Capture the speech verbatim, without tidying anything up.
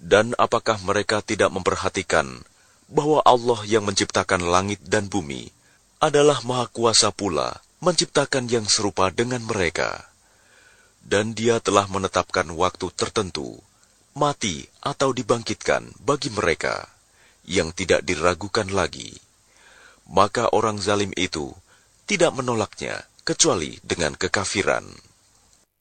Dan apakah mereka tidak memperhatikan bahwa Allah yang menciptakan langit dan bumi adalah Maha Kuasa pula menciptakan yang serupa dengan mereka. Dan Dia telah menetapkan waktu tertentu, mati atau dibangkitkan bagi mereka, yang tidak diragukan lagi. Maka orang zalim itu tidak menolaknya kecuali dengan kekafiran.